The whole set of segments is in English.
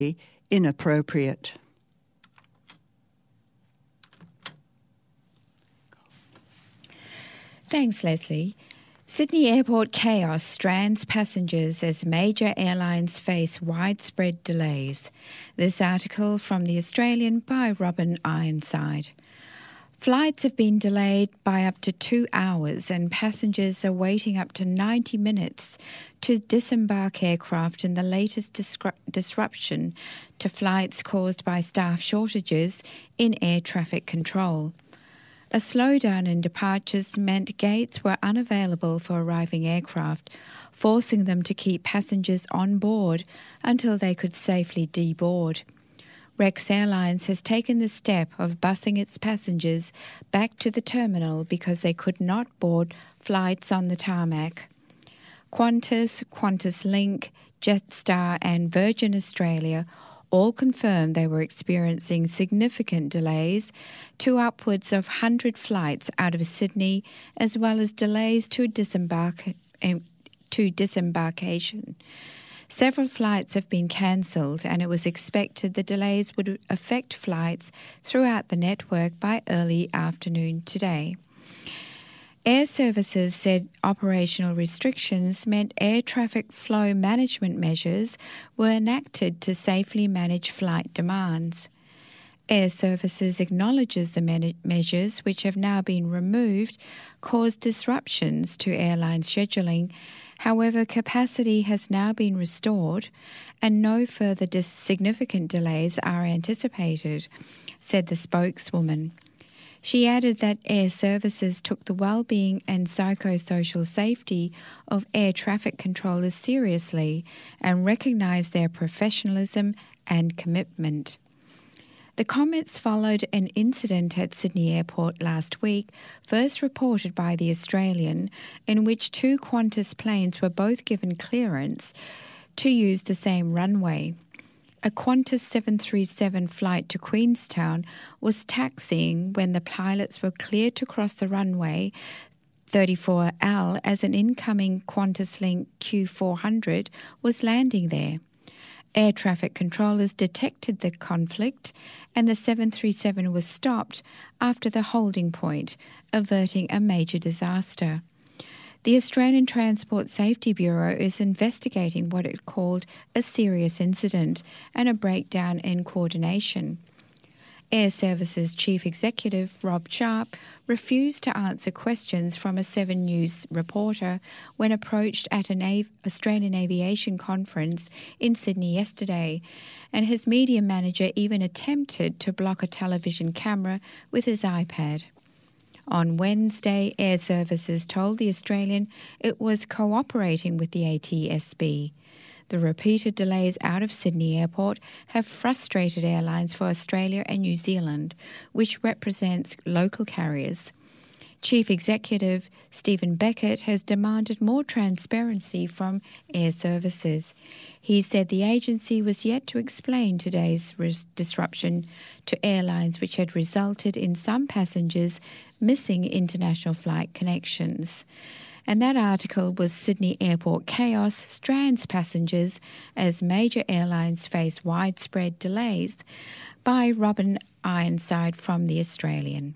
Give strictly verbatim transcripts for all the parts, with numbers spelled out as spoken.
inappropriate. Thanks, Leslie. Sydney Airport chaos strands passengers as major airlines face widespread delays. This article from The Australian by Robin Ironside. Flights have been delayed by up to two hours and passengers are waiting up to ninety minutes to disembark aircraft in the latest disru- disruption to flights caused by staff shortages in air traffic control. A slowdown in departures meant gates were unavailable for arriving aircraft, forcing them to keep passengers on board until they could safely deboard. Rex Airlines has taken the step of busing its passengers back to the terminal because they could not board flights on the tarmac. Qantas, QantasLink, Jetstar and Virgin Australia all confirmed they were experiencing significant delays to upwards of one hundred flights out of Sydney, as well as delays to, disembark- to disembarkation. Several flights have been cancelled and it was expected the delays would affect flights throughout the network by early afternoon today. Air Services said operational restrictions meant air traffic flow management measures were enacted to safely manage flight demands. Air Services acknowledges the me- measures, which have now been removed, caused disruptions to airline scheduling. However, capacity has now been restored and no further dis- significant delays are anticipated, said the spokeswoman. She added that Air Services took the well-being and psychosocial safety of air traffic controllers seriously and recognised their professionalism and commitment. The comments followed an incident at Sydney Airport last week, first reported by The Australian, in which two Qantas planes were both given clearance to use the same runway. A Qantas seven thirty-seven flight to Queenstown was taxiing when the pilots were cleared to cross the runway thirty-four L as an incoming QantasLink Q four hundred was landing there. Air traffic controllers detected the conflict and the seven thirty-seven was stopped after the holding point, averting a major disaster. The Australian Transport Safety Bureau is investigating what it called a serious incident and a breakdown in coordination. Air Services Chief Executive Rob Sharp refused to answer questions from a Seven News reporter when approached at an Av- Australian Aviation Conference in Sydney yesterday, and his media manager even attempted to block a television camera with his iPad. On Wednesday, Air Services told The Australian it was cooperating with the A T S B. The repeated delays out of Sydney Airport have frustrated airlines for Australia and New Zealand, which represents local carriers. Chief Executive Stephen Beckett has demanded more transparency from Air Services. He said the agency was yet to explain today's res- disruption to airlines, which had resulted in some passengers missing international flight connections. And that article was Sydney Airport Chaos Strands Passengers as Major Airlines Face Widespread Delays by Robin Ironside from The Australian.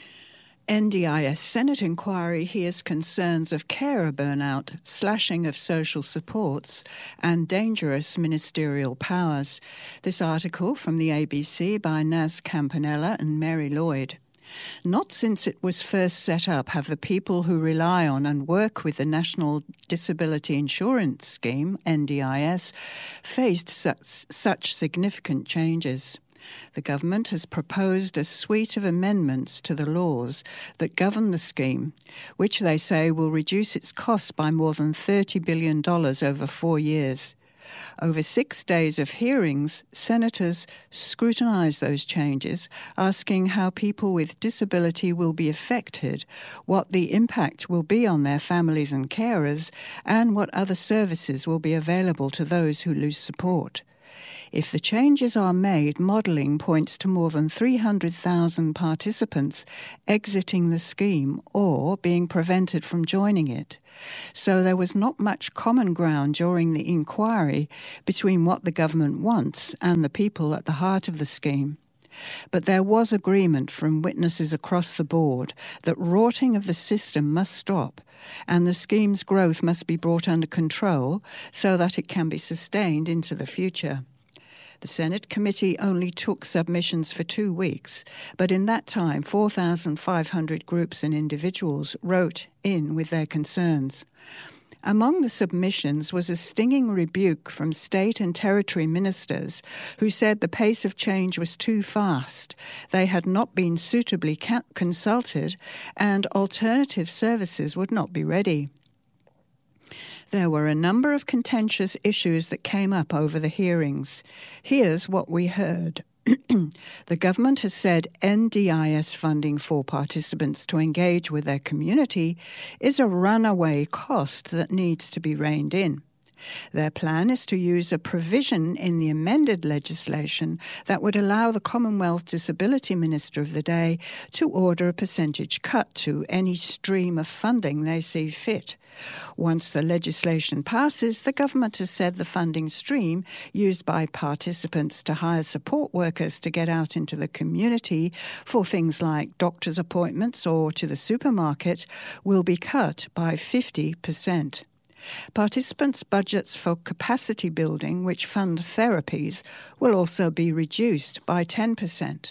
N D I S Senate inquiry hears concerns of carer burnout, slashing of social supports, and dangerous ministerial powers. This article from the A B C by Naz Campanella and Mary Lloyd. Not since it was first set up have the people who rely on and work with the National Disability Insurance Scheme, N D I S, faced such, such significant changes. The government has proposed a suite of amendments to the laws that govern the scheme, which they say will reduce its costs by more than thirty billion dollars over four years. Over six days of hearings, senators scrutinised those changes, asking how people with disability will be affected, what the impact will be on their families and carers, and what other services will be available to those who lose support. If the changes are made, modelling points to more than three hundred thousand participants exiting the scheme or being prevented from joining it. So there was not much common ground during the inquiry between what the government wants and the people at the heart of the scheme. But there was agreement from witnesses across the board that rorting of the system must stop and the scheme's growth must be brought under control so that it can be sustained into the future. The Senate committee only took submissions for two weeks, but in that time four thousand five hundred groups and individuals wrote in with their concerns. Among the submissions was a stinging rebuke from state and territory ministers who said the pace of change was too fast, they had not been suitably consulted, and alternative services would not be ready. There were a number of contentious issues that came up over the hearings. Here's what we heard. The government has said N D I S funding for participants to engage with their community is a runaway cost that needs to be reined in. Their plan is to use a provision in the amended legislation that would allow the Commonwealth Disability Minister of the day to order a percentage cut to any stream of funding they see fit. Once the legislation passes, the government has said the funding stream used by participants to hire support workers to get out into the community for things like doctor's appointments or to the supermarket will be cut by fifty percent. Participants' budgets for capacity building, which fund therapies, will also be reduced by ten percent.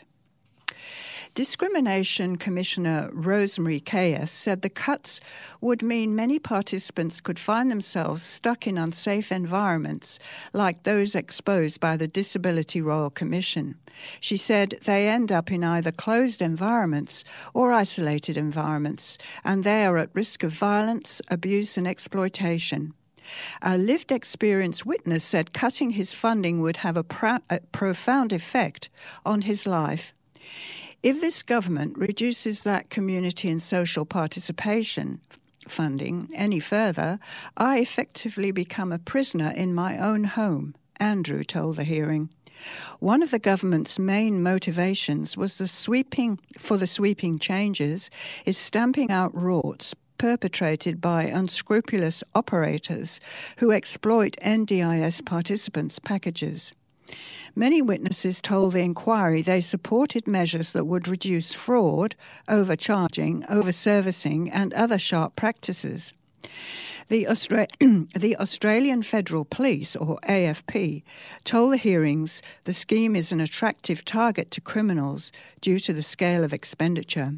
Discrimination Commissioner Rosemary Kayes said the cuts would mean many participants could find themselves stuck in unsafe environments like those exposed by the Disability Royal Commission. She said they end up in either closed environments or isolated environments, and they are at risk of violence, abuse and exploitation. A lived experience witness said cutting his funding would have a, pro- a profound effect on his life. If this government reduces that community and social participation funding any further, I effectively become a prisoner in my own home, Andrew told the hearing. One of the government's main motivations was the sweeping for the sweeping changes is stamping out rorts perpetrated by unscrupulous operators who exploit N D I S participants' packages. Many witnesses told the inquiry they supported measures that would reduce fraud, overcharging, overservicing and other sharp practices. The, Austra- the Australian Federal Police, or A F P, told the hearings the scheme is an attractive target to criminals due to the scale of expenditure.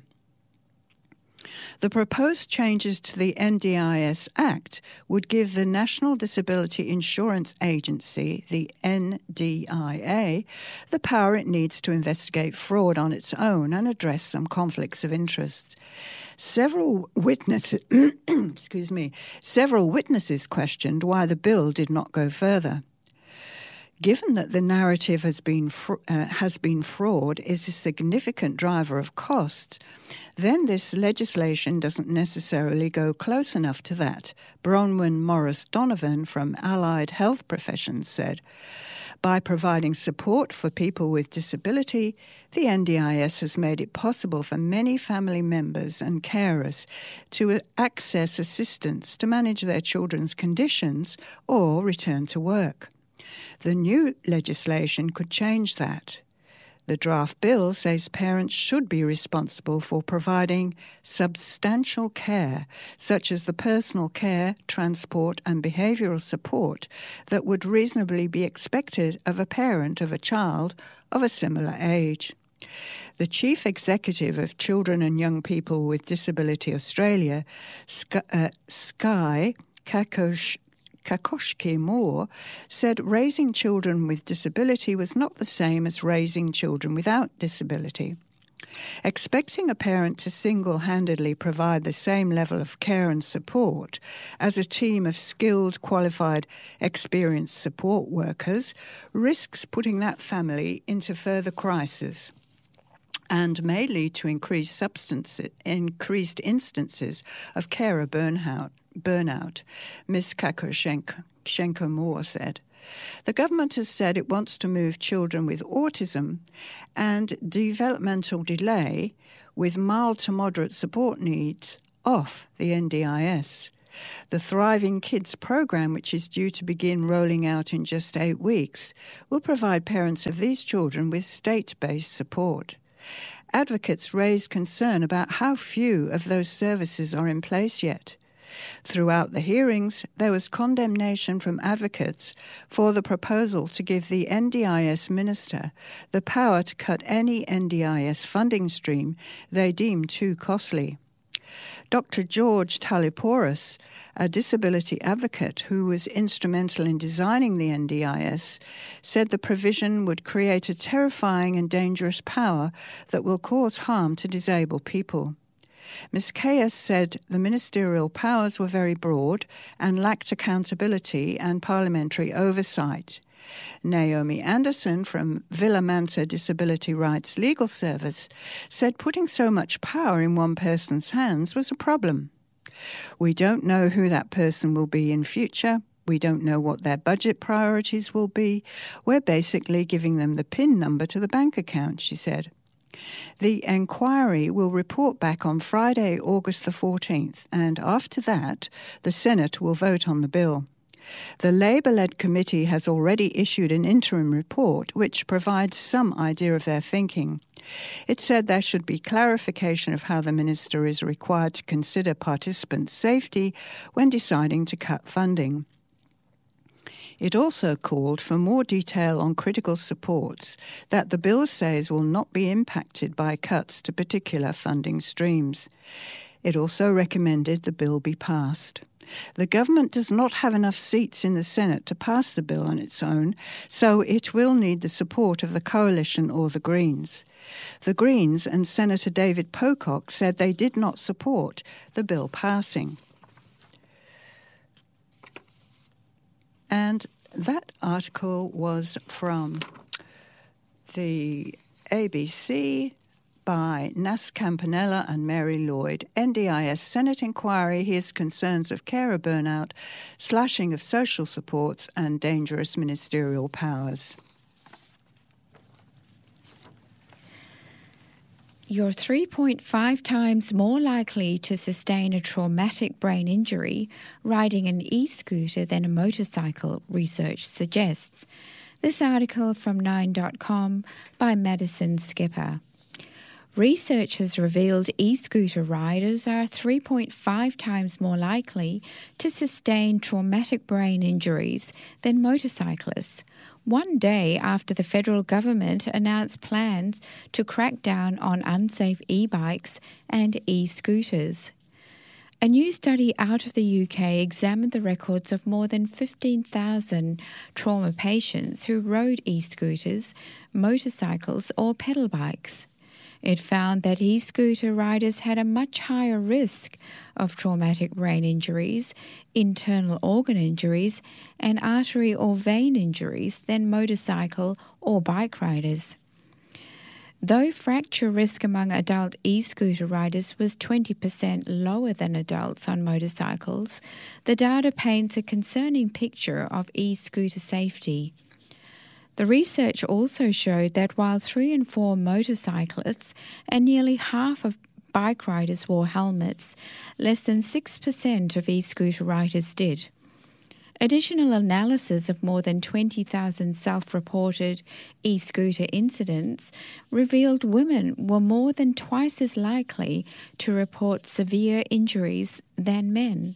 The proposed changes to the N D I S Act would give the National Disability Insurance Agency, the N D I A, the power it needs to investigate fraud on its own and address some conflicts of interest. Several witnesses, excuse me, several witnesses questioned why the bill did not go further. Given that the narrative has been fr- uh, has been fraud is a significant driver of costs, then this legislation doesn't necessarily go close enough to that, Bronwyn Morris Donovan from Allied Health Professions said. By providing support for people with disability, the N D I S has made it possible for many family members and carers to access assistance to manage their children's conditions or return to work. The new legislation could change that. The draft bill says parents should be responsible for providing substantial care, such as the personal care, transport and behavioural support that would reasonably be expected of a parent of a child of a similar age. The Chief Executive of Children and Young People with Disability Australia, Sky, uh, Sky Kakosh, Kakoshki Moore, said raising children with disability was not the same as raising children without disability. Expecting a parent to single-handedly provide the same level of care and support as a team of skilled, qualified, experienced support workers risks putting that family into further crisis and may lead to increased, substance, increased instances of carer burnout. burnout, Miz Kakoshenko Moore said. The government has said it wants to move children with autism and developmental delay with mild to moderate support needs off the N D I S. The Thriving Kids program, which is due to begin rolling out in just eight weeks, will provide parents of these children with state-based support. Advocates raise concern about how few of those services are in place yet. Throughout the hearings, there was condemnation from advocates for the proposal to give the N D I S minister the power to cut any N D I S funding stream they deem too costly. Doctor George Taliporos, a disability advocate who was instrumental in designing the N D I S, said the provision would create a terrifying and dangerous power that will cause harm to disabled people. Miz Kayas said the ministerial powers were very broad and lacked accountability and parliamentary oversight. Naomi Anderson from Villamanta Disability Rights Legal Service said putting so much power in one person's hands was a problem. We don't know who that person will be in future. We don't know what their budget priorities will be. We're basically giving them the PIN number to the bank account, she said. The inquiry will report back on Friday, August the fourteenth, and after that, the Senate will vote on the bill. The Labour-led committee has already issued an interim report which provides some idea of their thinking. It said there should be clarification of how the minister is required to consider participants' safety when deciding to cut funding. It also called for more detail on critical supports that the bill says will not be impacted by cuts to particular funding streams. It also recommended the bill be passed. The government does not have enough seats in the Senate to pass the bill on its own, so it will need the support of the Coalition or the Greens. The Greens and Senator David Pocock said they did not support the bill passing. And that article was from the A B C by Nas Campanella and Mary Lloyd. N D I S Senate inquiry hears concerns of carer burnout, slashing of social supports and dangerous ministerial powers. You're three point five times more likely to sustain a traumatic brain injury riding an e-scooter than a motorcycle, research suggests. This article from nine dot com by Madison Skipper. Research has revealed e-scooter riders are three point five times more likely to sustain traumatic brain injuries than motorcyclists, one day after the federal government announced plans to crack down on unsafe e-bikes and e-scooters. A new study out of the U K examined the records of more than fifteen thousand trauma patients who rode e-scooters, motorcycles or pedal bikes. It found that e-scooter riders had a much higher risk of traumatic brain injuries, internal organ injuries, and artery or vein injuries than motorcycle or bike riders. Though fracture risk among adult e-scooter riders was twenty percent lower than adults on motorcycles, the data paints a concerning picture of e-scooter safety. The research also showed that while three in four motorcyclists and nearly half of bike riders wore helmets, less than six percent of e-scooter riders did. Additional analysis of more than twenty thousand self-reported e-scooter incidents revealed women were more than twice as likely to report severe injuries than men.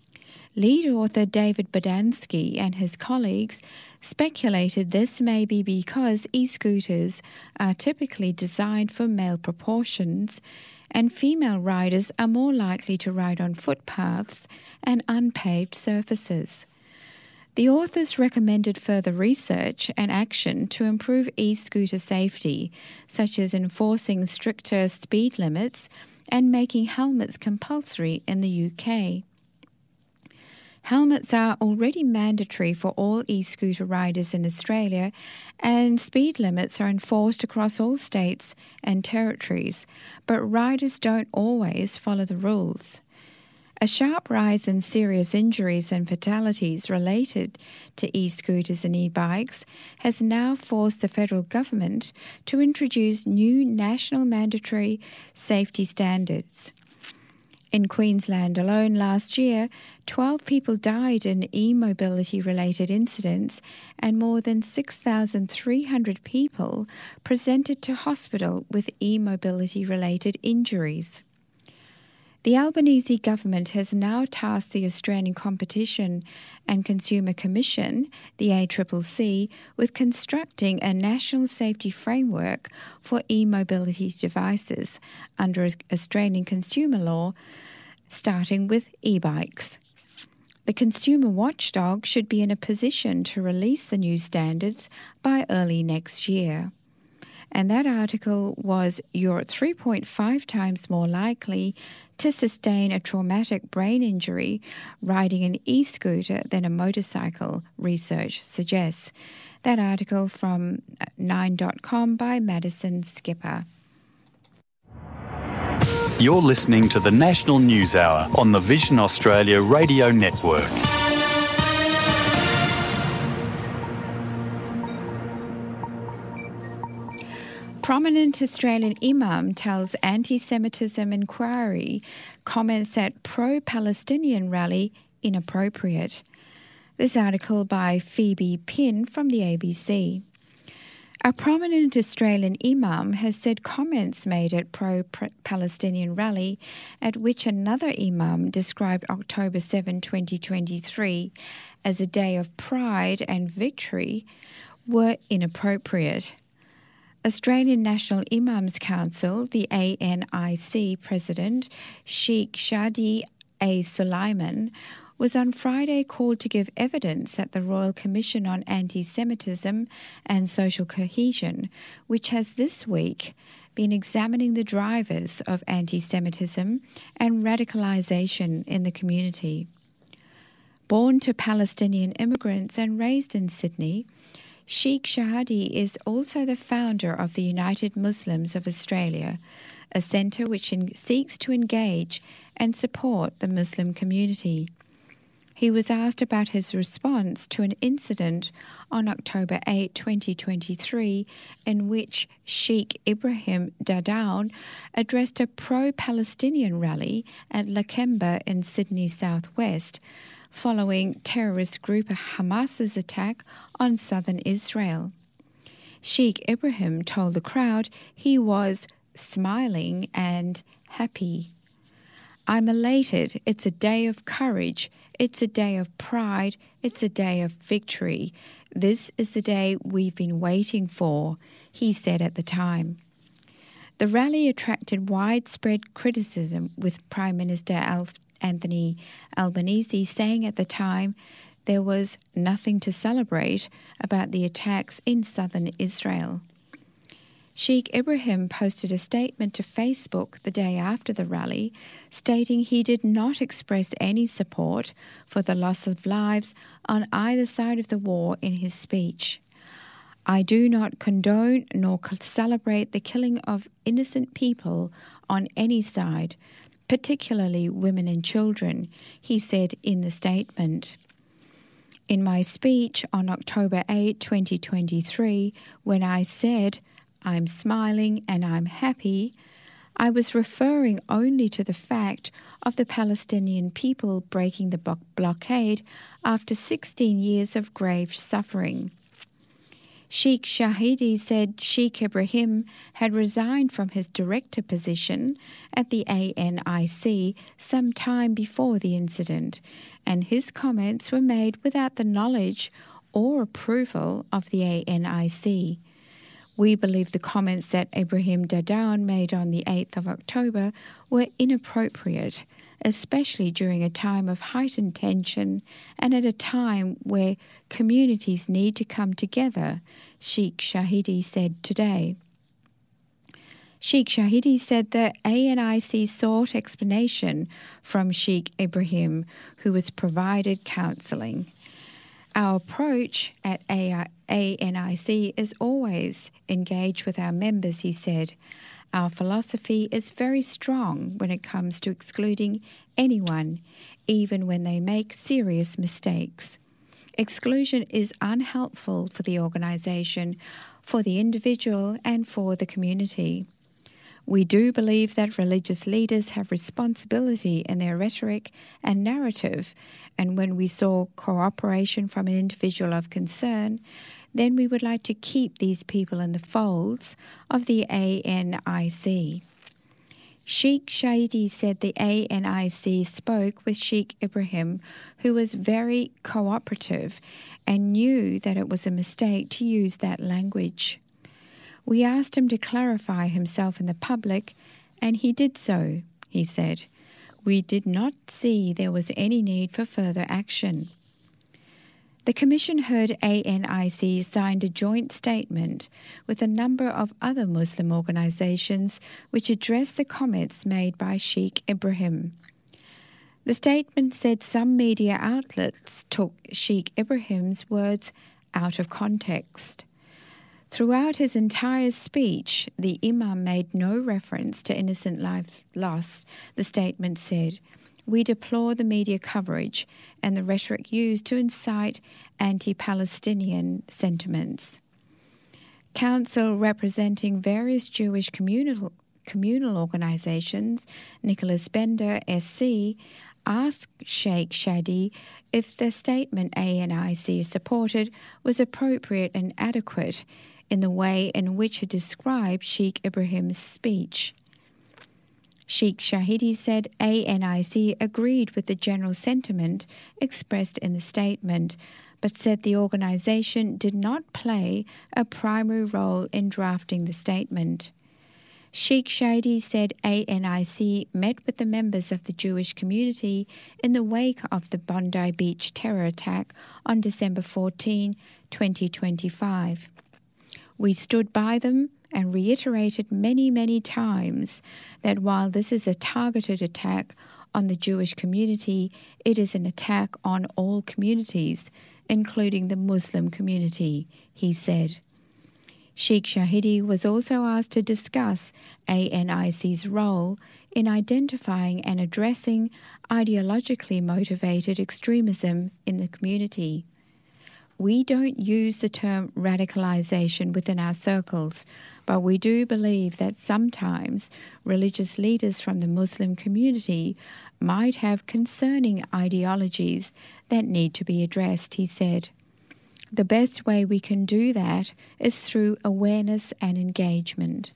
Lead author David Bodansky and his colleagues speculated this may be because e-scooters are typically designed for male proportions and female riders are more likely to ride on footpaths and unpaved surfaces. The authors recommended further research and action to improve e-scooter safety, such as enforcing stricter speed limits and making helmets compulsory in the U K. Helmets are already mandatory for all e-scooter riders in Australia, and speed limits are enforced across all states and territories, but riders don't always follow the rules. A sharp rise in serious injuries and fatalities related to e-scooters and e-bikes has now forced the federal government to introduce new national mandatory safety standards. In Queensland alone last year, twelve people died in e-mobility-related incidents and more than six thousand three hundred people presented to hospital with e-mobility-related injuries. The Albanese government has now tasked the Australian Competition and Consumer Commission, the A C C C, with constructing a national safety framework for e-mobility devices under Australian consumer law, starting with e-bikes. The consumer watchdog should be in a position to release the new standards by early next year. And that article was, "You're three point five times more likely to sustain a traumatic brain injury riding an e-scooter than a motorcycle," research suggests. That article from nine dot com by Madison Skipper. You're listening to the National News Hour on the Vision Australia Radio Network. Prominent Australian imam tells anti-Semitism inquiry comments at pro-Palestinian rally inappropriate. This article by Phoebe Pinn from the A B C. A prominent Australian imam has said comments made at pro-Palestinian rally at which another imam described October seventh, twenty twenty-three as a day of pride and victory were inappropriate. Australian National Imams Council, the A N I C president, Sheikh Shadi A. Sulaiman, was on Friday called to give evidence at the Royal Commission on Anti-Semitism and Social Cohesion, which has this week been examining the drivers of anti-Semitism and radicalisation in the community. Born to Palestinian immigrants and raised in Sydney, Sheikh Shahidi is also the founder of the United Muslims of Australia, a centre which in, seeks to engage and support the Muslim community. He was asked about his response to an incident on October eighth, twenty twenty-three, in which Sheikh Ibrahim Dadaun addressed a pro-Palestinian rally at Lakemba in Sydney southwest, following terrorist group Hamas's attack on southern Israel. Sheikh Ibrahim told the crowd he was smiling and happy. "I'm elated. It's a day of courage. It's a day of pride. It's a day of victory. This is the day we've been waiting for," he said at the time. The rally attracted widespread criticism, with Prime Minister Alf Anthony Albanese saying at the time there was nothing to celebrate about the attacks in southern Israel. Sheikh Ibrahim posted a statement to Facebook the day after the rally, stating he did not express any support for the loss of lives on either side of the war in his speech. "I do not condone nor celebrate the killing of innocent people on any side, particularly women and children," he said in the statement. "In my speech on October eighth, twenty twenty-three, when I said, 'I'm smiling and I'm happy,' I was referring only to the fact of the Palestinian people breaking the blockade after sixteen years of grave suffering." Sheikh Shahidi said Sheikh Ibrahim had resigned from his director position at the A N I C some time before the incident, and his comments were made without the knowledge or approval of the A N I C. "We believe the comments that Ibrahim Dadaun made on the eighth of October were inappropriate, especially during a time of heightened tension and at a time where communities need to come together," Sheikh Shahidi said today. Sheikh Shahidi said the A N I C sought explanation from Sheikh Ibrahim, who was provided counselling. "Our approach at A N I C is always engage with our members," he said. Our philosophy is very strong when it comes to excluding anyone, even when they make serious mistakes. Exclusion is unhelpful for the organisation, for the individual and for the community. We do believe that religious leaders have responsibility in their rhetoric and narrative, and when we saw cooperation from an individual of concern, then we would like to keep these people in the folds of the A N I C. Sheikh Shahidi said the A N I C spoke with Sheikh Ibrahim, who was very cooperative and knew that it was a mistake to use that language. We asked him to clarify himself in the public, and he did so, he said. We did not see there was any need for further action. The Commission heard A N I C signed a joint statement with a number of other Muslim organisations which addressed the comments made by Sheikh Ibrahim. The statement said some media outlets took Sheikh Ibrahim's words out of context. Throughout his entire speech, the Imam made no reference to innocent life lost, the statement said. We deplore the media coverage and the rhetoric used to incite anti-Palestinian sentiments. Council representing various Jewish communal, communal organisations, Nicholas Bender, S C, asked Sheikh Shahidi if the statement A N I C supported was appropriate and adequate in the way in which it described Sheikh Ibrahim's speech. Sheikh Shahidi said A N I C agreed with the general sentiment expressed in the statement, but said the organisation did not play a primary role in drafting the statement. Sheikh Shahidi said A N I C met with the members of the Jewish community in the wake of the Bondi Beach terror attack on December fourteenth, twenty twenty-five. We stood by them and reiterated many, many times that while this is a targeted attack on the Jewish community, it is an attack on all communities, including the Muslim community, he said. Sheikh Shahidi was also asked to discuss A N I C's role in identifying and addressing ideologically motivated extremism in the community. We don't use the term radicalization within our circles, but we do believe that sometimes religious leaders from the Muslim community might have concerning ideologies that need to be addressed, he said. The best way we can do that is through awareness and engagement.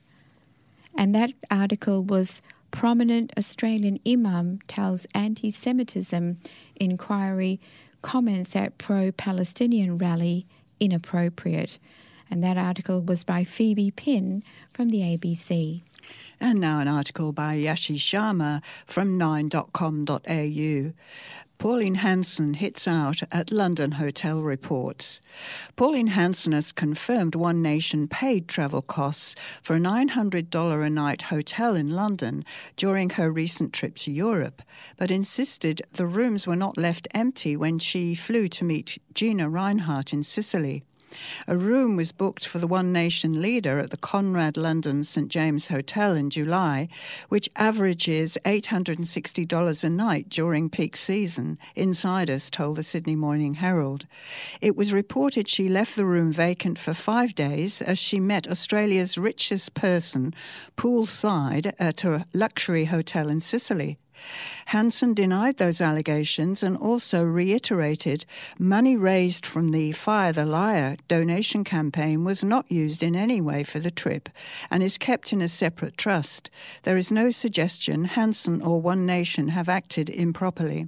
And that article was Prominent Australian Imam Tells Anti-Semitism Inquiry Comments at Pro-Palestinian Rally Inappropriate. And that article was by Phoebe Pinn from the A B C. And now an article by Yashi Sharma from nine dot com dot a u. Pauline Hanson hits out at London hotel reports. Pauline Hanson has confirmed One Nation paid travel costs for a nine hundred dollars a night hotel in London during her recent trip to Europe, but insisted the rooms were not left empty when she flew to meet Gina Rinehart in Sicily. A room was booked for the One Nation leader at the Conrad London St James Hotel in July, which averages eight hundred sixty dollars a night during peak season, insiders told the Sydney Morning Herald. It was reported she left the room vacant for five days as she met Australia's richest person poolside at a luxury hotel in Sicily. Hanson denied those allegations and also reiterated money raised from the Fire the Liar donation campaign was not used in any way for the trip and is kept in a separate trust. There is no suggestion Hanson or One Nation have acted improperly.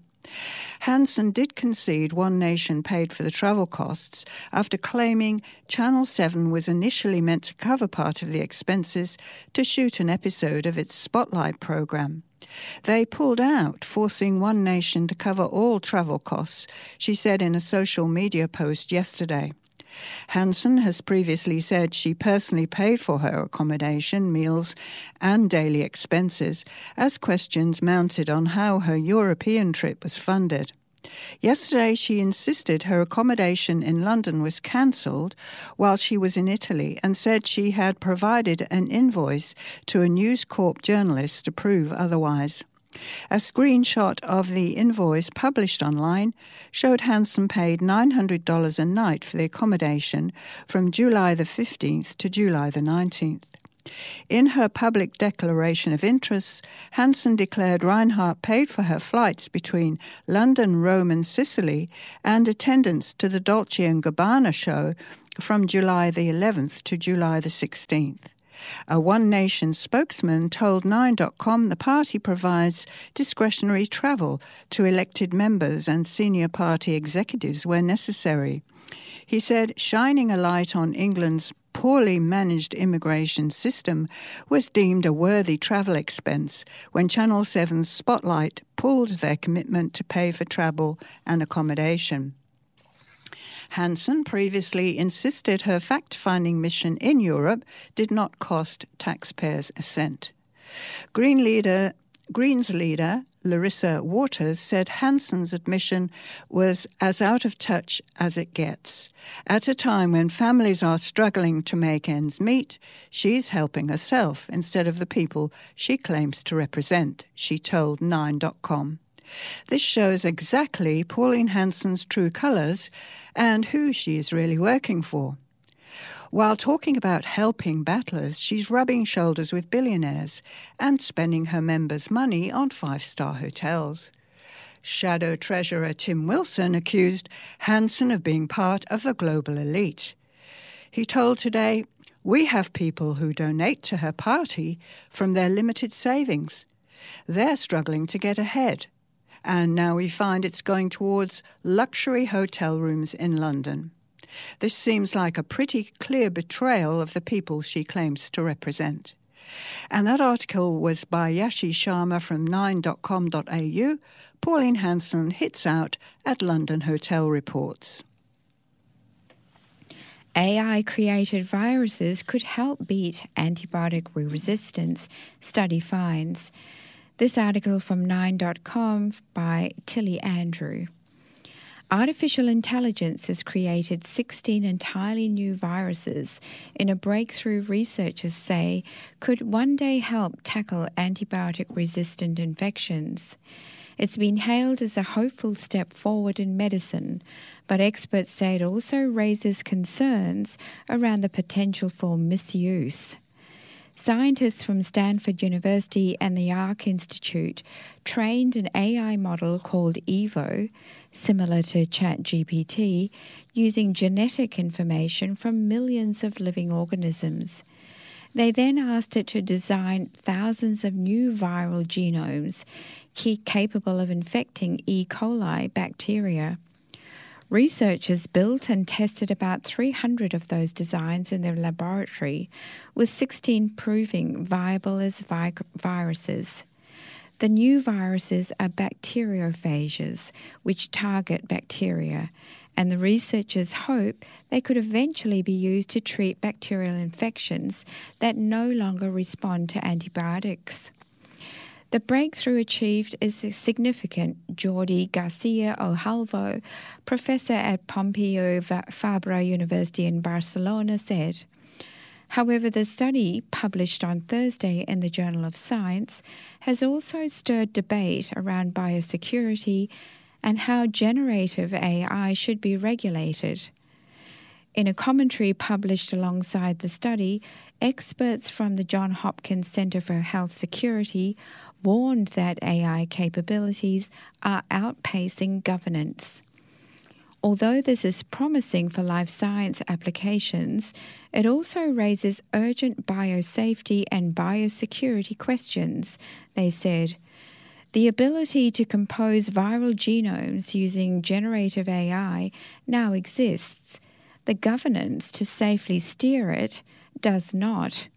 Hanson did concede One Nation paid for the travel costs after claiming Channel seven was initially meant to cover part of the expenses to shoot an episode of its Spotlight programme. They pulled out, forcing One Nation to cover all travel costs, she said in a social media post yesterday. Hanson has previously said she personally paid for her accommodation, meals and daily expenses, as questions mounted on how her European trip was funded. Yesterday, she insisted her accommodation in London was cancelled while she was in Italy and said she had provided an invoice to a News Corp journalist to prove otherwise. A screenshot of the invoice published online showed Hansen paid nine hundred dollars a night for the accommodation from July the fifteenth to July the nineteenth. In her public declaration of interests, Hansen declared Reinhardt paid for her flights between London, Rome and Sicily and attendance to the Dolce and Gabbana show from July the eleventh to July the sixteenth. A One Nation spokesman told Nine dot com the party provides discretionary travel to elected members and senior party executives where necessary. He said shining a light on England's poorly managed immigration system was deemed a worthy travel expense when Channel seven's Spotlight pulled their commitment to pay for travel and accommodation. Hansen previously insisted her fact-finding mission in Europe did not cost taxpayers a cent. Green leader, Greens leader Larissa Waters said Hansen's admission was as out of touch as it gets. At a time when families are struggling to make ends meet, she's helping herself instead of the people she claims to represent, she told Nine dot com. This shows exactly Pauline Hanson's true colours and who she is really working for. While talking about helping battlers, she's rubbing shoulders with billionaires and spending her members' money on five-star hotels. Shadow Treasurer Tim Wilson accused Hansen of being part of the global elite. He told Today, "We have people who donate to her party from their limited savings. They're struggling to get ahead. And now we find it's going towards luxury hotel rooms in London. This seems like a pretty clear betrayal of the people she claims to represent." And that article was by Yashi Sharma from nine dot com dot a u. Pauline Hanson hits out at London Hotel Reports. A I-created viruses could help beat antibiotic resistance, study finds. This article from nine dot com by Tilly Andrew. Artificial intelligence has created sixteen entirely new viruses in a breakthrough researchers say could one day help tackle antibiotic-resistant infections. It's been hailed as a hopeful step forward in medicine, but experts say it also raises concerns around the potential for misuse. Scientists from Stanford University and the Arc Institute trained an A I model called Evo, similar to ChatGPT, using genetic information from millions of living organisms. They then asked it to design thousands of new viral genomes capable of infecting E. coli bacteria. Researchers built and tested about three hundred of those designs in their laboratory, with sixteen proving viable as vi- viruses. The new viruses are bacteriophages, which target bacteria, and the researchers hope they could eventually be used to treat bacterial infections that no longer respond to antibiotics. The breakthrough achieved is significant, Jordi Garcia-Ojalvo, professor at Pompeu Fabra University in Barcelona, said. However, the study, published on Thursday in the Journal of Science, has also stirred debate around biosecurity and how generative A I should be regulated. In a commentary published alongside the study, experts from the Johns Hopkins Center for Health Security warned that A I capabilities are outpacing governance. Although this is promising for life science applications, it also raises urgent biosafety and biosecurity questions, they said. The ability to compose viral genomes using generative A I now exists. The governance to safely steer it does not.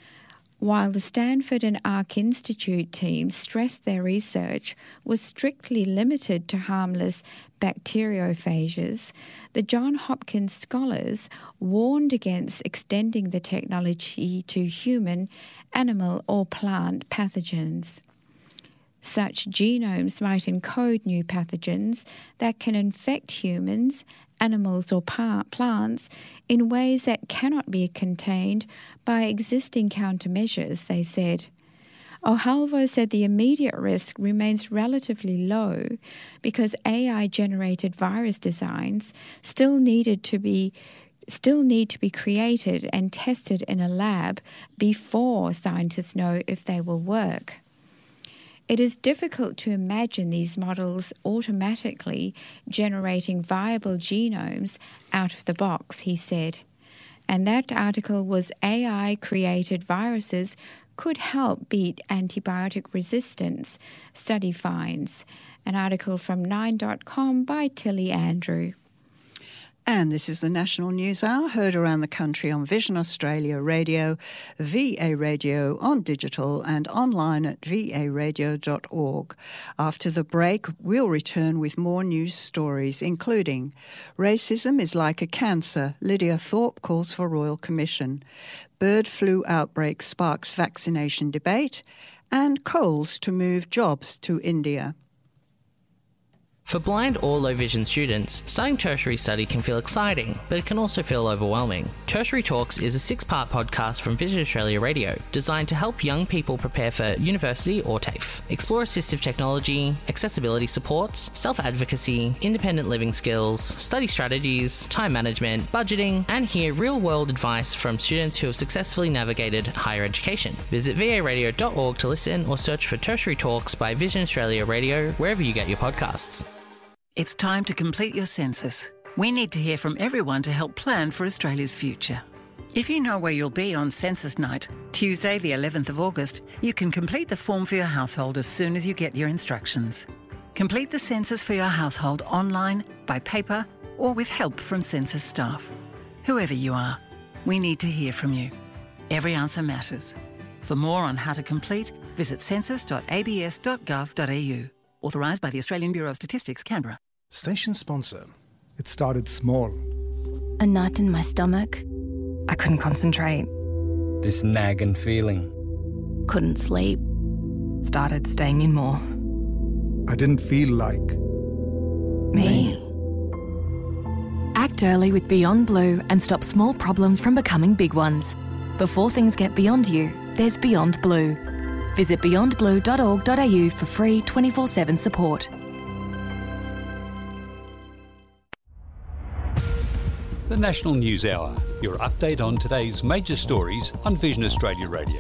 While the Stanford and Arc Institute teams stressed their research was strictly limited to harmless bacteriophages, the Johns Hopkins scholars warned against extending the technology to human, animal or plant pathogens. Such genomes might encode new pathogens that can infect humans, animals or plants in ways that cannot be contained by existing countermeasures, they said. Ohalvo said the immediate risk remains relatively low because A I-generated virus designs still needed to be still need to be created and tested in a lab before scientists know if they will work. It is difficult to imagine these models automatically generating viable genomes out of the box, he said. And that article was A I-created viruses could help beat antibiotic resistance, study finds. An article from nine dot com by Tilly Andrew. And this is the National News Hour, heard around the country on Vision Australia Radio, V A Radio on digital and online at v a radio dot org. After the break, we'll return with more news stories, including racism is like a cancer, Lydia Thorpe calls for Royal Commission, bird flu outbreak sparks vaccination debate, and Coles to move jobs to India. For blind or low vision students, starting tertiary study can feel exciting, but it can also feel overwhelming. Tertiary Talks is a six-part podcast from Vision Australia Radio, designed to help young people prepare for university or TAFE. Explore assistive technology, accessibility supports, self-advocacy, independent living skills, study strategies, time management, budgeting, and hear real-world advice from students who have successfully navigated higher education. Visit v a radio dot org to listen or search for Tertiary Talks by Vision Australia Radio wherever you get your podcasts. It's time to complete your census. We need to hear from everyone to help plan for Australia's future. If you know where you'll be on census night, Tuesday the eleventh of August, you can complete the form for your household as soon as you get your instructions. Complete the census for your household online, by paper, or with help from census staff. Whoever you are, we need to hear from you. Every answer matters. For more on how to complete, visit census dot a b s dot gov dot a u. Authorised by the Australian Bureau of Statistics, Canberra. Station sponsor. It started small. A knot in my stomach. I couldn't concentrate. This nagging feeling. Couldn't sleep. Started staying in more. I didn't feel like... Me. Act early with Beyond Blue and stop small problems from becoming big ones. Before things get beyond you, there's Beyond Blue. Visit beyond blue dot org dot a u for free twenty-four seven support. The National News Hour, your update on today's major stories on Vision Australia Radio.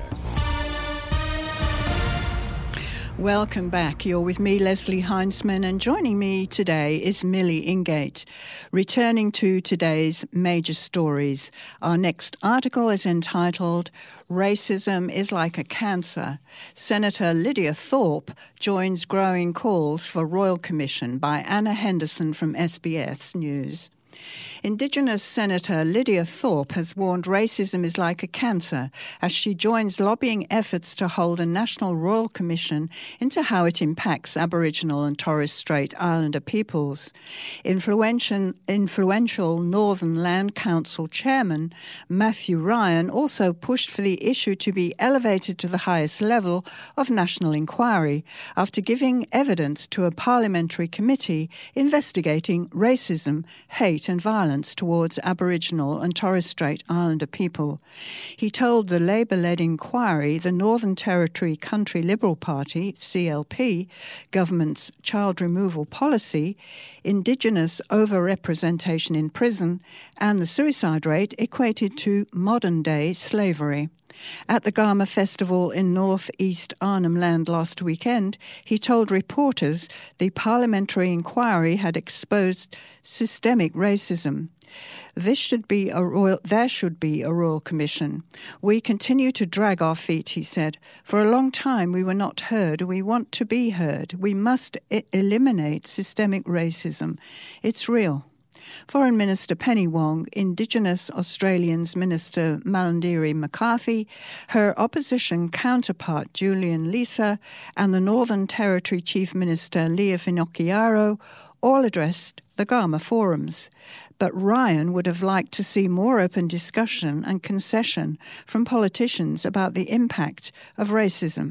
Welcome back. You're with me, Leslie Heinzman, and joining me today is Millie Ingate. Returning to today's major stories, our next article is entitled Racism is like a Cancer. Senator Lydia Thorpe joins growing calls for Royal Commission by Anna Henderson from S B S News. Indigenous Senator Lydia Thorpe has warned racism is like a cancer as she joins lobbying efforts to hold a national royal commission into how it impacts Aboriginal and Torres Strait Islander peoples. Influential, influential Northern Land Council chairman Matthew Ryan also pushed for the issue to be elevated to the highest level of national inquiry after giving evidence to a parliamentary committee investigating racism, hate and violence towards Aboriginal and Torres Strait Islander people. He told the Labor-led inquiry the Northern Territory Country Liberal Party, C L P, government's child removal policy, Indigenous overrepresentation in prison, and the suicide rate equated to modern-day slavery. At the Garma Festival in North East Arnhem Land last weekend, he told reporters the parliamentary inquiry had exposed systemic racism. This should be a royal, there should be a royal commission. We continue to drag our feet, he said. For a long time we were not heard. We want to be heard. We must I- eliminate systemic racism. It's real. Foreign Minister Penny Wong, Indigenous Australians Minister Malarndirri McCarthy, her opposition counterpart Julian Leeser, and the Northern Territory Chief Minister Leah Finocchiaro all addressed the Garma forums. But Ryan would have liked to see more open discussion and concession from politicians about the impact of racism.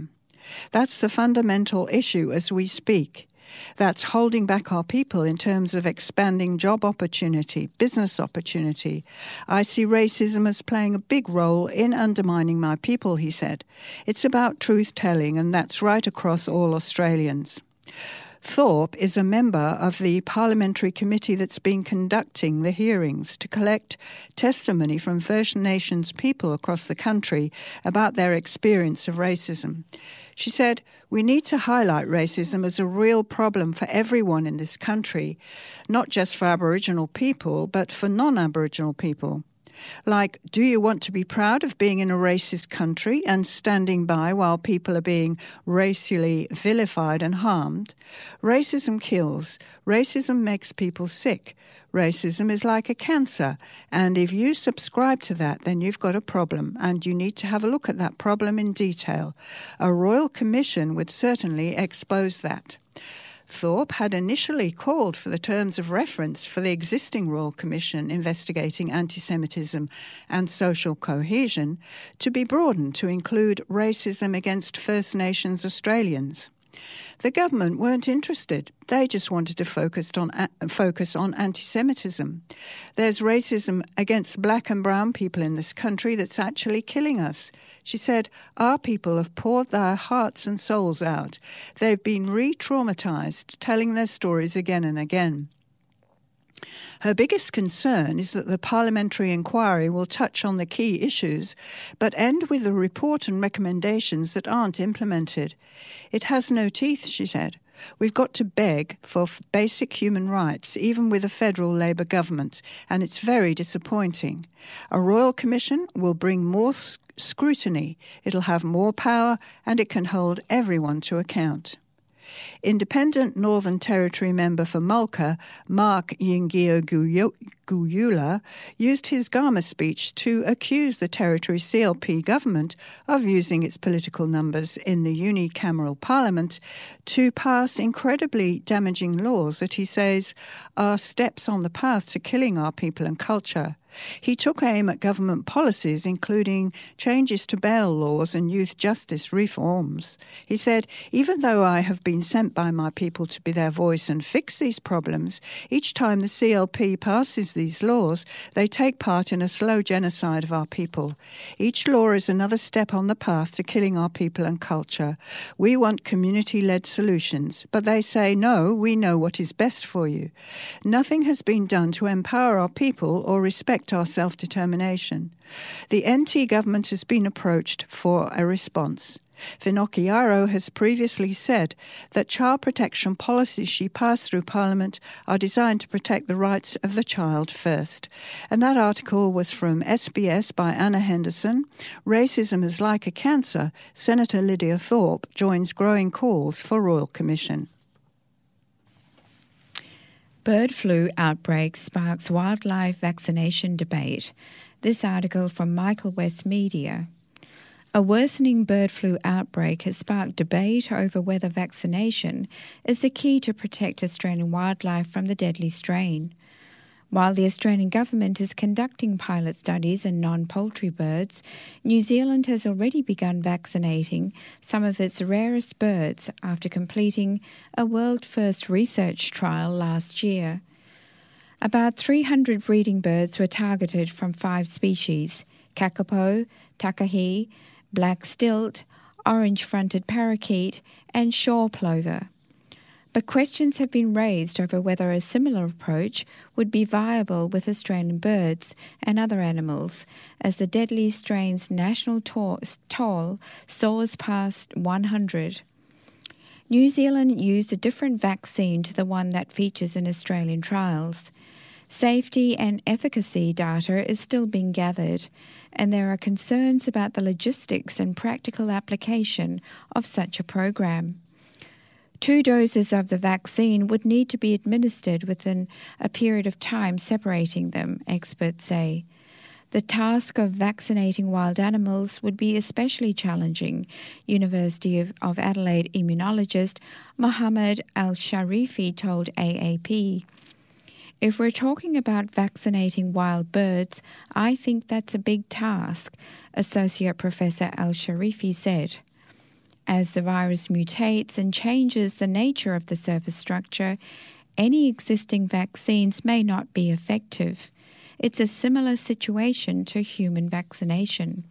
That's the fundamental issue as we speak. That's holding back our people in terms of expanding job opportunity, business opportunity. I see racism as playing a big role in undermining my people, he said. It's about truth-telling, and that's right across all Australians. Thorpe is a member of the parliamentary committee that's been conducting the hearings to collect testimony from First Nations people across the country about their experience of racism. She said, "We need to highlight racism as a real problem for everyone in this country, not just for Aboriginal people, but for non-Aboriginal people. Like, do you want to be proud of being in a racist country and standing by while people are being racially vilified and harmed? Racism kills. Racism makes people sick. Racism is like a cancer, and if you subscribe to that, then you've got a problem, and you need to have a look at that problem in detail. A royal commission would certainly expose that." Thorpe had initially called for the terms of reference for the existing Royal Commission investigating anti-Semitism and social cohesion to be broadened to include racism against First Nations Australians. The government weren't interested. They just wanted to focus on uh, focus on anti-Semitism. There's racism against black and brown people in this country that's actually killing us. She said, "Our people have poured their hearts and souls out. They've been re-traumatised, telling their stories again and again." Her biggest concern is that the parliamentary inquiry will touch on the key issues, but end with a report and recommendations that aren't implemented. "It has no teeth," she said. "We've got to beg for basic human rights, even with a federal Labor government, and it's very disappointing. A Royal Commission will bring more sc- scrutiny, it'll have more power, and it can hold everyone to account." Independent Northern Territory member for Mulka, Mark Yingio Guyula, used his Gama speech to accuse the Territory C L P government of using its political numbers in the unicameral parliament to pass incredibly damaging laws that he says are steps on the path to killing our people and culture. He took aim at government policies, including changes to bail laws and youth justice reforms. He said, "Even though I have been sent by my people to be their voice and fix these problems, each time the C L P passes these laws, they take part in a slow genocide of our people. Each law is another step on the path to killing our people and culture. We want community-led solutions, but they say, no, we know what is best for you. Nothing has been done to empower our people or respect our self-determination. The N T government has been approached for a response. Finocchiaro has previously said that child protection policies she passed through Parliament are designed to protect the rights of the child first." And that article was from S B S by Anna Henderson. "Racism is like a cancer. Senator Lydia Thorpe joins growing calls for Royal Commission." Bird flu outbreak sparks wildlife vaccination debate. This article from Michael West Media. A worsening bird flu outbreak has sparked debate over whether vaccination is the key to protect Australian wildlife from the deadly strain. While the Australian government is conducting pilot studies in non-poultry birds, New Zealand has already begun vaccinating some of its rarest birds after completing a world-first research trial last year. About three hundred breeding birds were targeted from five species: kakapo, takahe, black stilt, orange-fronted parakeet, and shore plover. But questions have been raised over whether a similar approach would be viable with Australian birds and other animals, as the deadly strain's national toll soars past one hundred. New Zealand used a different vaccine to the one that features in Australian trials. Safety and efficacy data is still being gathered, and there are concerns about the logistics and practical application of such a program. Two doses of the vaccine would need to be administered within a period of time separating them, experts say. The task of vaccinating wild animals would be especially challenging, University of, of Adelaide immunologist Mohammed Al-Sharifi told A A P. "If we're talking about vaccinating wild birds, I think that's a big task," Associate Professor Al-Sharifi said. As the virus mutates and changes the nature of the surface structure, any existing vaccines may not be effective. It's a similar situation to human vaccination.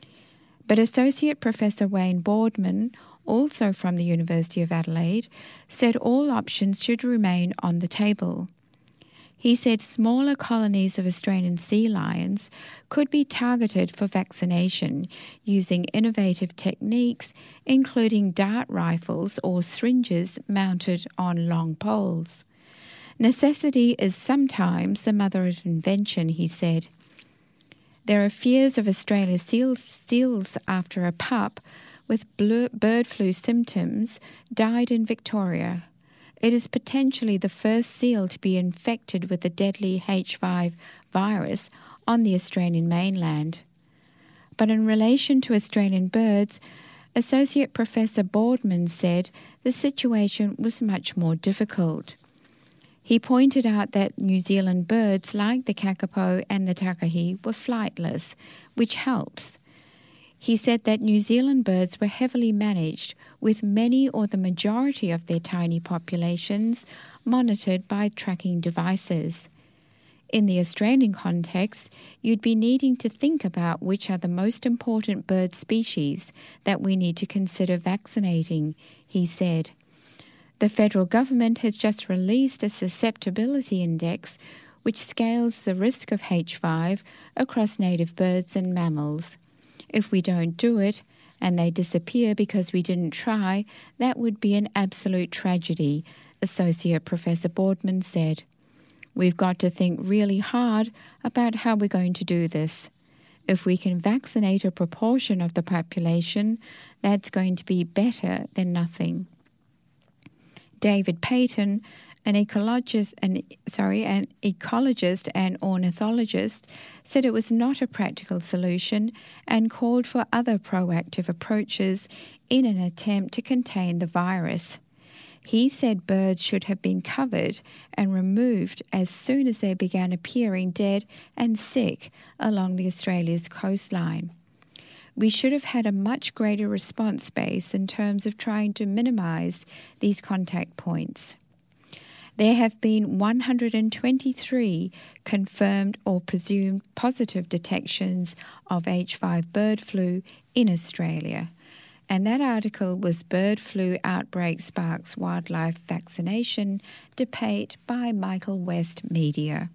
But Associate Professor Wayne Boardman, also from the University of Adelaide, said all options should remain on the table. He said smaller colonies of Australian sea lions could be targeted for vaccination using innovative techniques, including dart rifles or syringes mounted on long poles. Necessity is sometimes the mother of invention, he said. There are fears of Australia's seals, seals after a pup with bird flu symptoms died in Victoria. It is potentially the first seal to be infected with the deadly H five virus on the Australian mainland. But in relation to Australian birds, Associate Professor Boardman said the situation was much more difficult. He pointed out that New Zealand birds like the kakapo and the takahe were flightless, which helps. He said that New Zealand birds were heavily managed, with many or the majority of their tiny populations monitored by tracking devices. In the Australian context, you'd be needing to think about which are the most important bird species that we need to consider vaccinating, he said. The federal government has just released a susceptibility index which scales the risk of H five across native birds and mammals. If we don't do it, and they disappear because we didn't try, that would be an absolute tragedy, Associate Professor Boardman said. We've got to think really hard about how we're going to do this. If we can vaccinate a proportion of the population, that's going to be better than nothing. David Payton, an ecologist, an, sorry, an ecologist and ornithologist, said it was not a practical solution and called for other proactive approaches in an attempt to contain the virus. He said birds should have been covered and removed as soon as they began appearing dead and sick along the Australia's coastline. We should have had a much greater response base in terms of trying to minimise these contact points. There have been one hundred twenty-three confirmed or presumed positive detections of H five bird flu in Australia. And that article was Bird Flu Outbreak Sparks Wildlife Vaccination Debate by Michael West Media.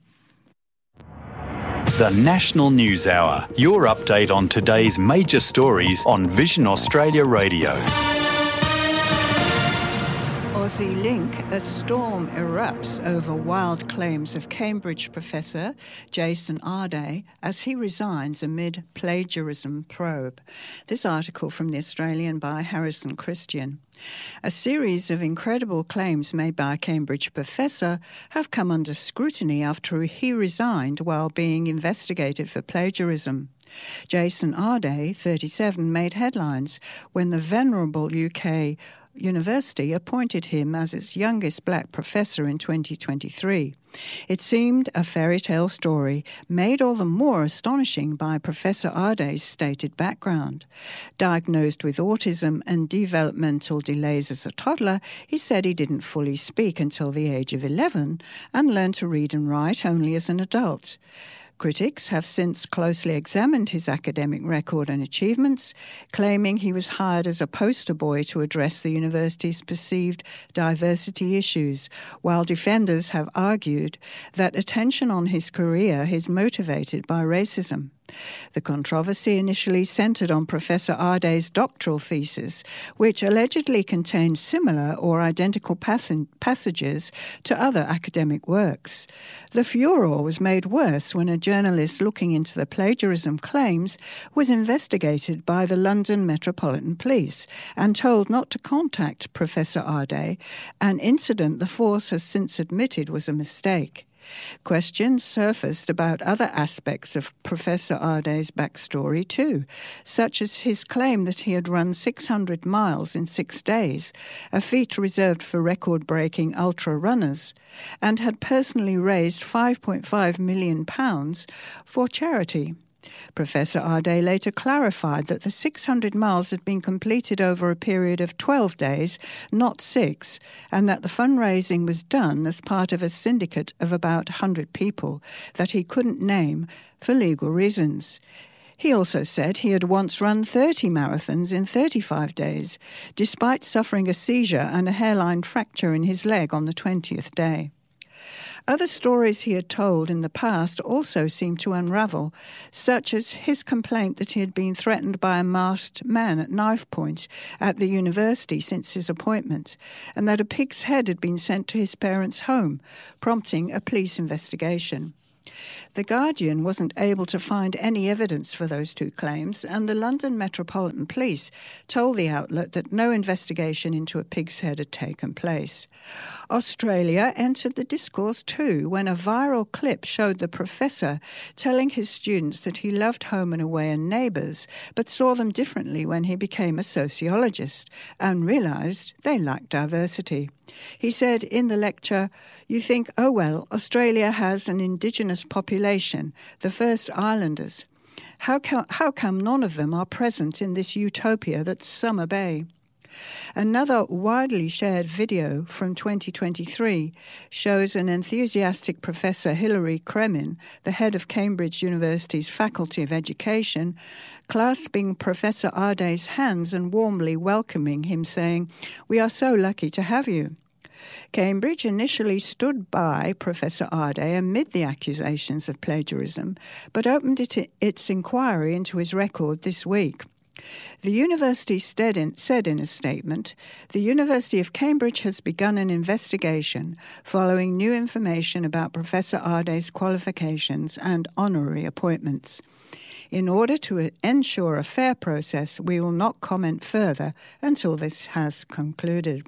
The National News Hour, your update on today's major stories on Vision Australia Radio. Aussie Link, a storm erupts over wild claims of Cambridge professor Jason Arday as he resigns amid plagiarism probe. This article from The Australian by Harrison Christian. A series of incredible claims made by a Cambridge professor have come under scrutiny after he resigned while being investigated for plagiarism. Jason Arday, thirty-seven, made headlines when the venerable U K University appointed him as its youngest black professor in twenty twenty-three. It seemed a fairy tale story, made all the more astonishing by Professor Arday's stated background. Diagnosed with autism and developmental delays as a toddler, he said he didn't fully speak until the age of eleven and learned to read and write only as an adult. Critics have since closely examined his academic record and achievements, claiming he was hired as a poster boy to address the university's perceived diversity issues, while defenders have argued that attention on his career is motivated by racism. The controversy initially centred on Professor Arday's doctoral thesis, which allegedly contained similar or identical pass- passages to other academic works. The furor was made worse when a journalist looking into the plagiarism claims was investigated by the London Metropolitan Police and told not to contact Professor Arday, an incident the force has since admitted was a mistake. Questions surfaced about other aspects of Professor Arday's backstory too, such as his claim that he had run six hundred miles in six days, a feat reserved for record-breaking ultra runners, and had personally raised five point five million pounds for charity. Professor Ardey later clarified that the six hundred miles had been completed over a period of twelve days, not six, and that the fundraising was done as part of a syndicate of about one hundred people that he couldn't name for legal reasons. He also said he had once run thirty marathons in thirty-five days, despite suffering a seizure and a hairline fracture in his leg on the twentieth day. Other stories he had told in the past also seemed to unravel, such as his complaint that he had been threatened by a masked man at knife point at the university since his appointment, and that a pig's head had been sent to his parents' home, prompting a police investigation. The Guardian wasn't able to find any evidence for those two claims, and the London Metropolitan Police told the outlet that no investigation into a pig's head had taken place. Australia entered the discourse too when a viral clip showed the professor telling his students that he loved home and away and neighbours, but saw them differently when he became a sociologist and realised they lacked diversity. He said in the lecture, "You think, oh well, Australia has an indigenous population, the first islanders. How, co- how come none of them are present in this utopia that's Summer Bay?" Another widely shared video from twenty twenty-three shows an enthusiastic Professor Hilary Kremin, the head of Cambridge University's Faculty of Education, clasping Professor Ardey's hands and warmly welcoming him, saying, "We are so lucky to have you." Cambridge initially stood by Professor Ardey amid the accusations of plagiarism, but opened it, its inquiry into his record this week. The university said in, said in a statement, "The University of Cambridge has begun an investigation following new information about Professor Ardey's qualifications and honorary appointments. In order to ensure a fair process, we will not comment further until this has concluded."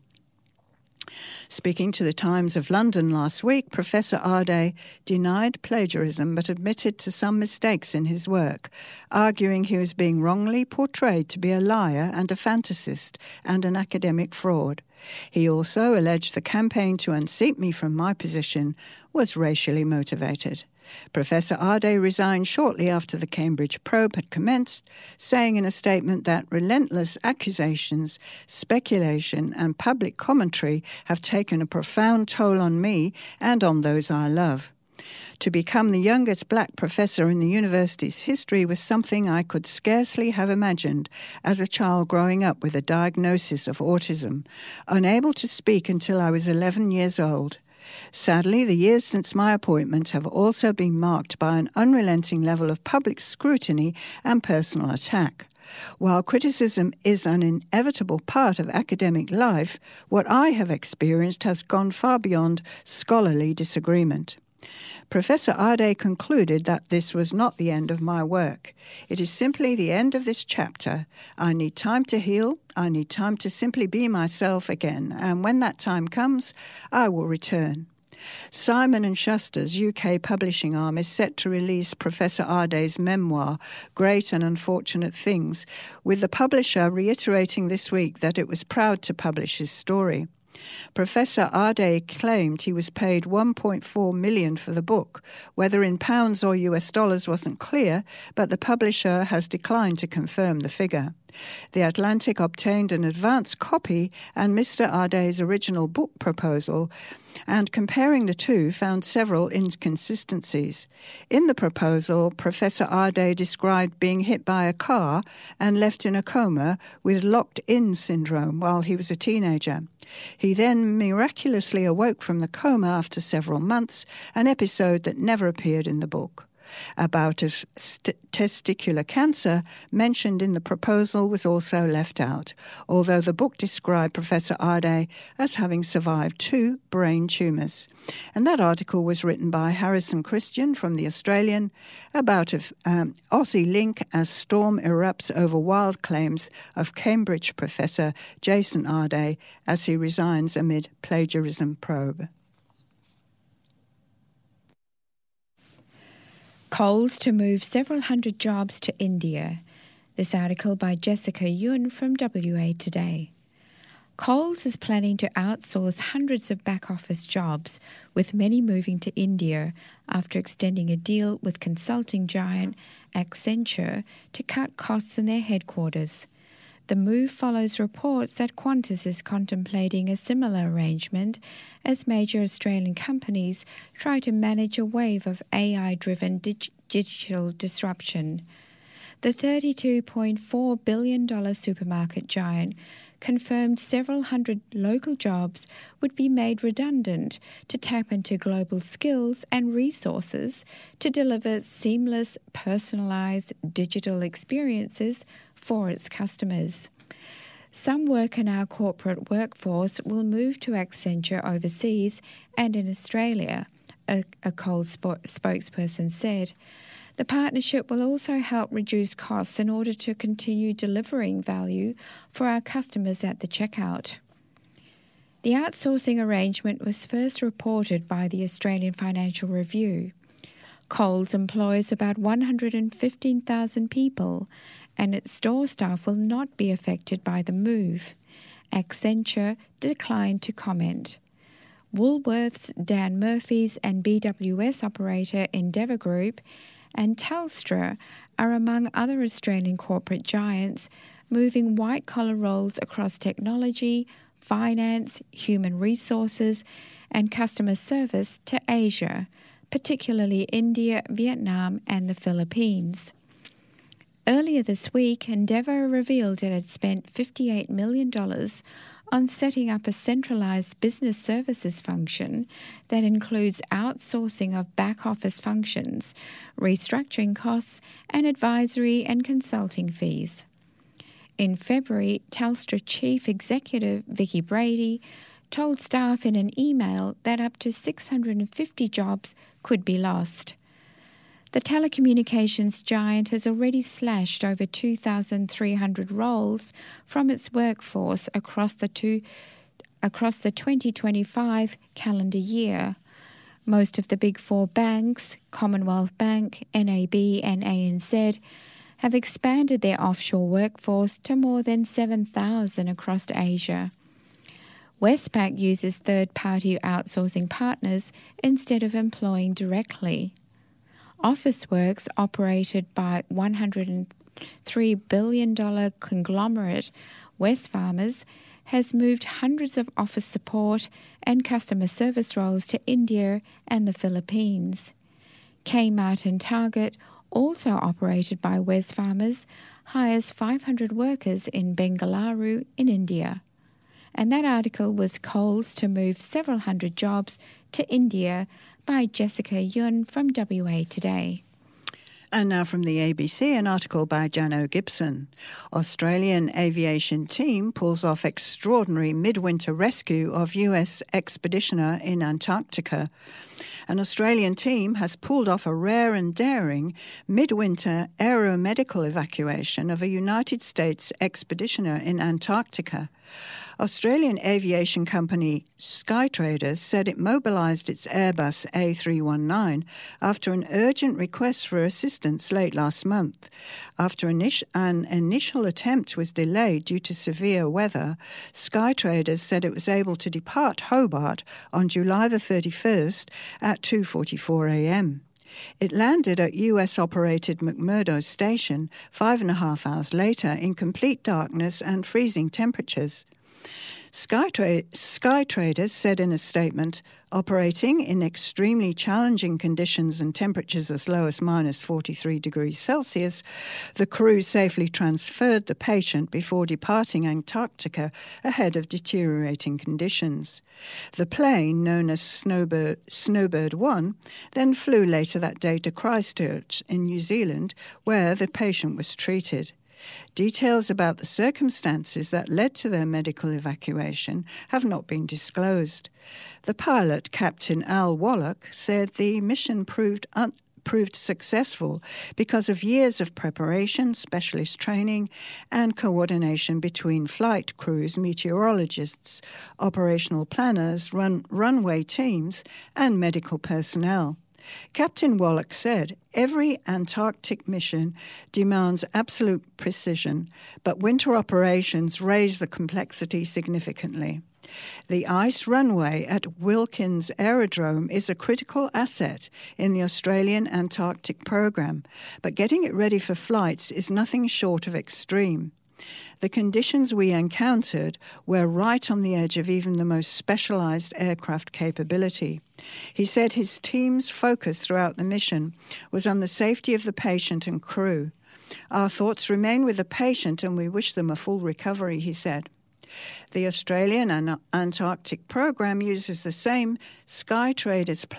Speaking to the Times of London last week, Professor Ardey denied plagiarism but admitted to some mistakes in his work, arguing he was being wrongly portrayed to be a liar and a fantasist and an academic fraud. He also alleged the campaign to unseat me from my position was racially motivated. Professor Ardey resigned shortly after the Cambridge probe had commenced, saying in a statement that relentless accusations, speculation and public commentary have taken a profound toll on me and on those I love. To become the youngest black professor in the university's history was something I could scarcely have imagined as a child growing up with a diagnosis of autism, unable to speak until I was eleven years old. Sadly, the years since my appointment have also been marked by an unrelenting level of public scrutiny and personal attack. While criticism is an inevitable part of academic life, what I have experienced has gone far beyond scholarly disagreement. Professor Ardey concluded that this was not the end of my work. It is simply the end of this chapter. I need time to heal. I need time to simply be myself again. And when that time comes, I will return. Simon and Schuster's U K publishing arm is set to release Professor Ardey's memoir, Great and Unfortunate Things, with the publisher reiterating this week that it was proud to publish his story. Professor Ardey claimed he was paid one point four million dollars for the book. Whether in pounds or U S dollars wasn't clear, but the publisher has declined to confirm the figure. The Atlantic obtained an advance copy and Mister Ardey's original book proposal, and comparing the two found several inconsistencies. In the proposal, Professor Ardey described being hit by a car and left in a coma with locked-in syndrome while he was a teenager. He then miraculously awoke from the coma after several months, an episode that never appeared in the book. A bout of st- testicular cancer mentioned in the proposal was also left out, although the book described Professor Ardey as having survived two brain tumours. And that article was written by Harrison Christian from The Australian, a bout of um, Aussie link as storm erupts over wild claims of Cambridge professor Jason Ardey as he resigns amid plagiarism probe. Coles to move several hundred jobs to India. This article by Jessica Yun from W A Today. Coles is planning to outsource hundreds of back-office jobs, with many moving to India after extending a deal with consulting giant Accenture to cut costs in their headquarters. The move follows reports that Qantas is contemplating a similar arrangement as major Australian companies try to manage a wave of A I-driven dig- digital disruption. The thirty-two point four billion dollars supermarket giant confirmed several hundred local jobs would be made redundant to tap into global skills and resources to deliver seamless, personalised digital experiences for its customers. Some work in our corporate workforce will move to Accenture overseas and in Australia, a, a Coles sp- spokesperson said. The partnership will also help reduce costs in order to continue delivering value for our customers at the checkout. The outsourcing arrangement was first reported by the Australian Financial Review. Coles employs about one hundred fifteen thousand people, and its store staff will not be affected by the move. Accenture declined to comment. Woolworths, Dan Murphy's and B W S operator Endeavour Group and Telstra are among other Australian corporate giants moving white-collar roles across technology, finance, human resources and customer service to Asia, particularly India, Vietnam and the Philippines. Earlier this week, Endeavour revealed it had spent fifty-eight million dollars on setting up a centralised business services function that includes outsourcing of back-office functions, restructuring costs, and advisory and consulting fees. In February, Telstra Chief Executive Vicky Brady told staff in an email that up to six hundred fifty jobs could be lost. The telecommunications giant has already slashed over two thousand three hundred roles from its workforce across the two, across the twenty twenty-five calendar year. Most of the big four banks, Commonwealth Bank, N A B and A N Z, have expanded their offshore workforce to more than seven thousand across Asia. Westpac uses third-party outsourcing partners instead of employing directly. Officeworks, operated by one hundred three billion dollars conglomerate Wesfarmers, has moved hundreds of office support and customer service roles to India and the Philippines. Kmart and Target, also operated by Wesfarmers, hires five hundred workers in Bengaluru in India. And that article was Coles to move several hundred jobs to India by Jessica Yun from W A Today. And now from the A B C, an article by Jano Gibson. Australian aviation team pulls off extraordinary midwinter rescue of U S expeditioner in Antarctica. An Australian team has pulled off a rare and daring midwinter aeromedical evacuation of a United States expeditioner in Antarctica. Australian aviation company Skytraders said it mobilised its Airbus A three nineteen after an urgent request for assistance late last month. After an initial attempt was delayed due to severe weather, Skytraders said it was able to depart Hobart on July the thirty-first at two forty-four a.m. It landed at U S-operated McMurdo Station five and a half hours later in complete darkness and freezing temperatures. Skytra- Skytraders said in a statement, operating in extremely challenging conditions and temperatures as low as minus forty-three degrees Celsius, the crew safely transferred the patient before departing Antarctica ahead of deteriorating conditions. The plane, known as Snowbird, Snowbird one, then flew later that day to Christchurch in New Zealand, where the patient was treated. Details about the circumstances that led to their medical evacuation have not been disclosed. The pilot, Captain Al Wallach, said the mission proved un- proved successful because of years of preparation, specialist training, and coordination between flight crews, meteorologists, operational planners, run- runway teams, and medical personnel. Captain Wallach said, "Every Antarctic mission demands absolute precision, but winter operations raise the complexity significantly. The ice runway at Wilkins Aerodrome is a critical asset in the Australian Antarctic program, but getting it ready for flights is nothing short of extreme. The conditions we encountered were right on the edge of even the most specialised aircraft capability." He said his team's focus throughout the mission was on the safety of the patient and crew. "Our thoughts remain with the patient and we wish them a full recovery," he said. The Australian Antarctic program uses the same Skytraders